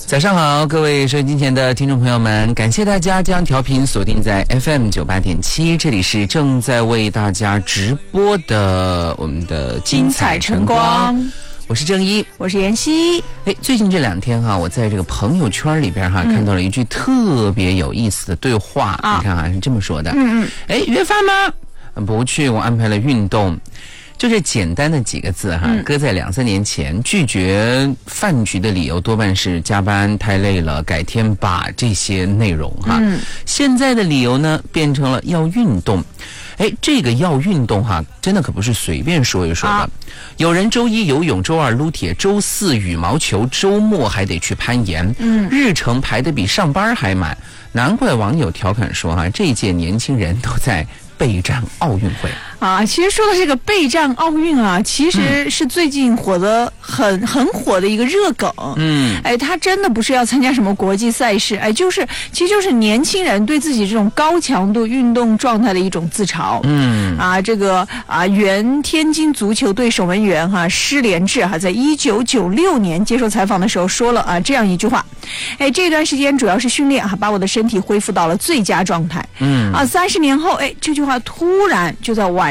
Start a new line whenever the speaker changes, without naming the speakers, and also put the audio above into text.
早上好，各位收音机前的听众朋友们，感谢大家将调频锁定在 FM 98.7，这里是正在为大家直播的我们的精彩晨光。我是郑一，
我是妍希。
最近这2天我在这个朋友圈里边看到了一句特别有意思的对话，你看是这么说的：约饭吗？不去，我安排了运动。就这简单的几个字搁在2-3年前，拒绝饭局的理由多半是加班太累了，改天吧，这些内容现在的理由呢变成了要运动。这个要运动真的可不是随便说一说的。有人周1游泳，周2撸铁，周4羽毛球，周末还得去攀岩，日程排得比上班还满。难怪网友调侃说这一届年轻人都在备战奥运会
其实说的这个备战奥运其实是最近火的很火的一个热梗。他真的不是要参加什么国际赛事，其实就是年轻人对自己这种高强度运动状态的一种自嘲。原天津足球队守门员施连志在1996年接受采访的时候说了这样一句话：这段时间主要是训练把我的身体恢复到了最佳状态。30年后这句话突然就在晚